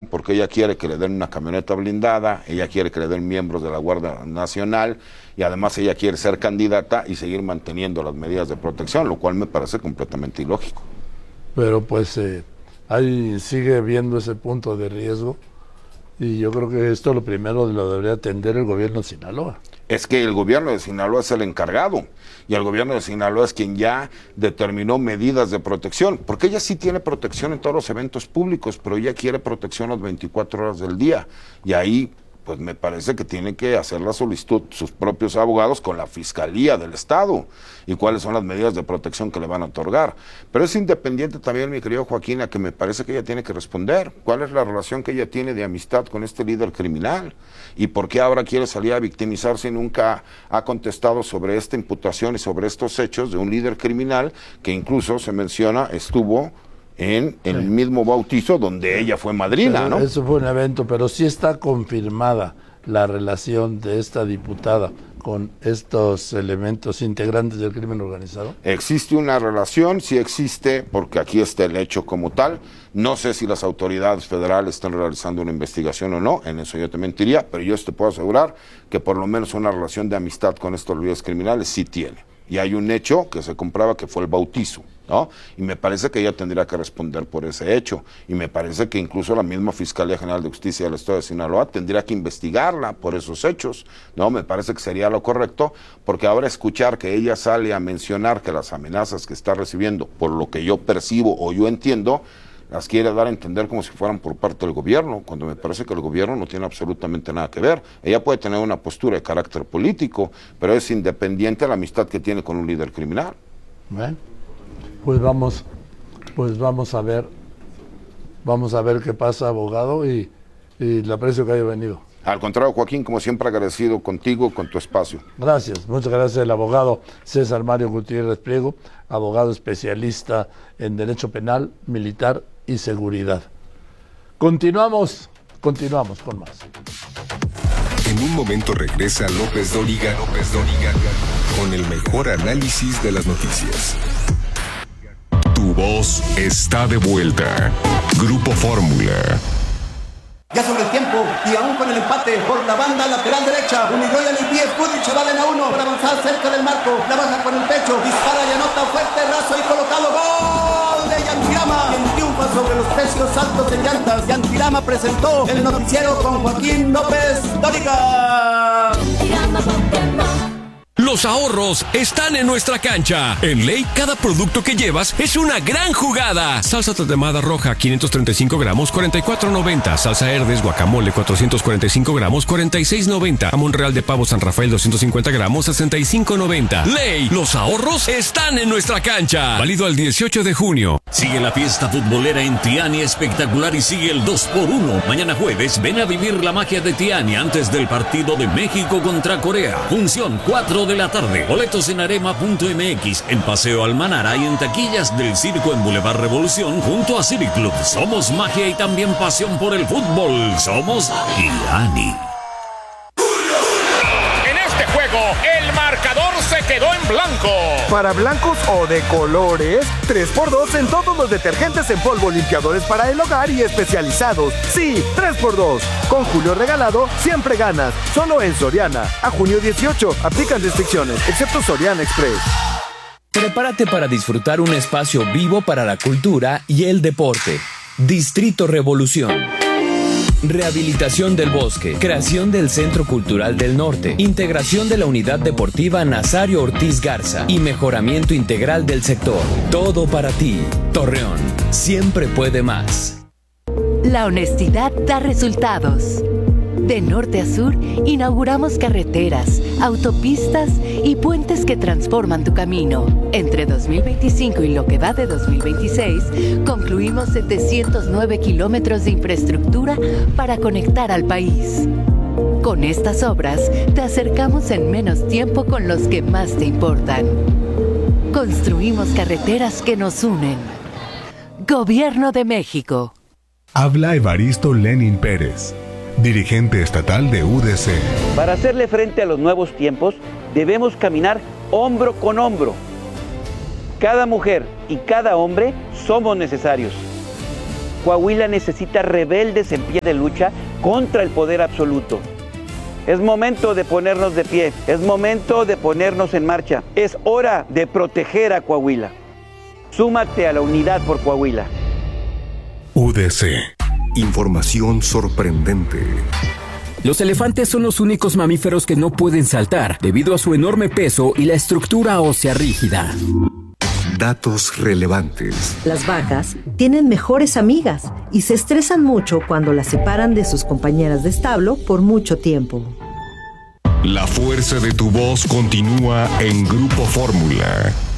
porque ella quiere que le den una camioneta blindada, ella quiere que le den miembros de la Guardia Nacional y además ella quiere ser candidata y seguir manteniendo las medidas de protección, lo cual me parece completamente ilógico. Pero pues ahí sigue viendo ese punto de riesgo y yo creo que esto lo primero lo debería atender el gobierno de Sinaloa. Es que el gobierno de Sinaloa es el encargado y el gobierno de Sinaloa es quien ya determinó medidas de protección, porque ella sí tiene protección en todos los eventos públicos, pero ella quiere protección las 24 horas del día y ahí pues me parece que tienen que hacer la solicitud sus propios abogados con la Fiscalía del Estado y cuáles son las medidas de protección que le van a otorgar. Pero es independiente también, mi querido Joaquín, a que me parece que ella tiene que responder. ¿Cuál es la relación que ella tiene de amistad con este líder criminal? ¿Y por qué ahora quiere salir a victimizarse y nunca ha contestado sobre esta imputación y sobre estos hechos de un líder criminal que incluso se menciona estuvo en el mismo bautizo donde ella fue madrina, ¿no? Eso fue un evento, pero sí está confirmada la relación de esta diputada con estos elementos integrantes del crimen organizado. Existe una relación, sí existe, porque aquí está el hecho como tal. No sé si las autoridades federales están realizando una investigación o no, en eso yo te mentiría, pero yo te puedo asegurar que por lo menos una relación de amistad con estos líderes criminales sí tiene. Y hay un hecho que se comprueba que fue el bautizo, ¿no? Y me parece que ella tendría que responder por ese hecho. Y me parece que incluso la misma Fiscalía General de Justicia del Estado de Sinaloa tendría que investigarla por esos hechos, ¿no? Me parece que sería lo correcto, porque ahora escuchar que ella sale a mencionar que las amenazas que está recibiendo, por lo que yo percibo o yo entiendo, las quiere dar a entender como si fueran por parte del gobierno, cuando me parece que el gobierno no tiene absolutamente nada que ver. Ella puede tener una postura de carácter político, pero es independiente de la amistad que tiene con un líder criminal. Bueno, pues vamos a ver qué pasa, abogado, y le aprecio que haya venido. Al contrario, Joaquín, como siempre agradecido contigo, con tu espacio. Gracias, muchas gracias. El abogado César Mario Gutiérrez Priego, abogado especialista en Derecho Penal, Militar y Seguridad. Continuamos con más. En un momento regresa López Dóriga con el mejor análisis de las noticias. Tu voz está de vuelta. Grupo Fórmula. Ya sobre el tiempo, y aún con el empate, por la banda lateral derecha, Uniroyal y 10, Kudrich va de la 1, para avanzar cerca del marco, la baja con el pecho, dispara y anota fuerte, raso y colocado, ¡gol de Yantirama! Quien triunfa sobre los precios altos de llantas. Yantirama presentó el noticiero con Joaquín López Dóriga. Los ahorros están en nuestra cancha. En Ley, cada producto que llevas es una gran jugada. Salsa tatemada roja, 535 gramos, 44.90. Salsa Herdes, guacamole, 445 gramos, 46.90. Jamón real de pavo San Rafael, 250 gramos, 65.90. Ley, los ahorros están en nuestra cancha. Válido al 18 de junio. Sigue la fiesta futbolera en Tiani Espectacular y sigue el 2x1. Mañana jueves, ven a vivir la magia de Tiani antes del partido de México contra Corea. Función 4 de la tarde. Boletos en arema.mx, en Paseo Almanara y en taquillas del Circo en Boulevard Revolución junto a Civic Club. Somos magia y también pasión por el fútbol. Somos Tiani. En este juego, el marcador se quedó en blanco. Para blancos o de colores, 3x2 en todos los detergentes en polvo, limpiadores para el hogar y especializados. Sí, 3x2. Con Julio regalado, siempre ganas. Solo en Soriana. A junio 18, aplican restricciones, excepto Soriana Express. Prepárate para disfrutar un espacio vivo para la cultura y el deporte. Distrito Revolución. Rehabilitación del bosque, creación del Centro Cultural del Norte, integración de la Unidad Deportiva Nazario Ortiz Garza y mejoramiento integral del sector. Todo para ti. Torreón, siempre puede más. La honestidad da resultados. De norte a sur, inauguramos carreteras, autopistas y puentes que transforman tu camino. Entre 2025 y lo que va de 2026, concluimos 709 kilómetros de infraestructura para conectar al país. Con estas obras, te acercamos en menos tiempo con los que más te importan. Construimos carreteras que nos unen. Gobierno de México. Habla Evaristo Lenin Pérez, dirigente estatal de UDC. Para hacerle frente a los nuevos tiempos, debemos caminar hombro con hombro. Cada mujer y cada hombre somos necesarios. Coahuila necesita rebeldes en pie de lucha contra el poder absoluto. Es momento de ponernos de pie, es momento de ponernos en marcha. Es hora de proteger a Coahuila. Súmate a la unidad por Coahuila. UDC. Información sorprendente. Los elefantes son los únicos mamíferos que no pueden saltar debido a su enorme peso y la estructura ósea rígida. Datos relevantes. Las vacas tienen mejores amigas y se estresan mucho cuando las separan de sus compañeras de establo por mucho tiempo. La fuerza de tu voz continúa en Grupo Fórmula.